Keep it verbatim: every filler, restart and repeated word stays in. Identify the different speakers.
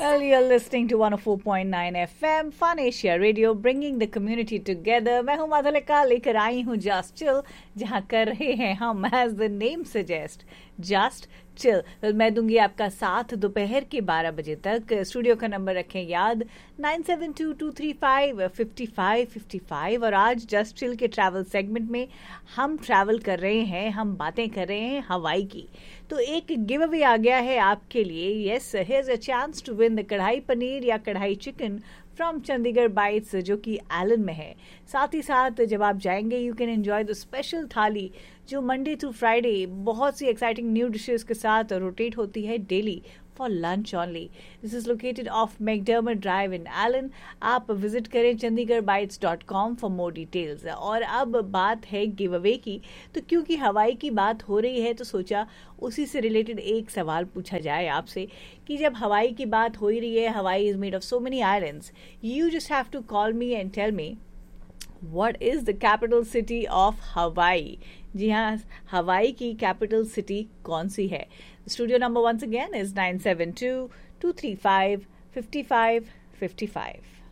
Speaker 1: Well, you're listening to one oh four point nine F M, Fun Asia Radio, bringing the community together. मैं हूँ माधुलिका, लेकर आई हूँ Just Chill, जहाँ कर रहे हैं हम, as the name suggests, Just Chill. well, मैं दूंगी आपका साथ दोपहर के बारह बजे तक. स्टूडियो का नंबर रखें याद, nine seven to to three five fifty five fifty five. और आज जस्ट चिल के ट्रैवल सेगमेंट में हम ट्रैवल कर रहे हैं, हम बातें कर रहे हैं हवाई की. तो एक गिव अवे आ गया है आपके लिए. Yes, here's a chance to win the कढ़ाई पनीर या कढ़ाई चिकन फ्रॉम चंडीगढ़ बाइट्स, जो कि एलन में है. साथ ही साथ जब आप जाएंगे you can enjoy the special थाली, जो मंडे टू फ्राइडे बहुत सी एक्साइटिंग न्यू डिशेस के साथ रोटेट होती है daily for lunch only. This is located of McDermott drive in Elon. आप विजिट करें Chandigarh bytes dot com for more details. और अब बात है गिव अवे की. तो क्योंकि हवाई की बात हो रही है तो सोचा उसी से रिलेटेड एक सवाल पूछा जाए आपसे कि जब हवाई की बात हो ही रही है, हवाई is made of so many islands, you just have to call me and tell me What is the capital city of Hawaii? जी हाँ, हवाई की कैपिटल सिटी कौन सी है? Studio number once again is nine seven to to three five five five five five.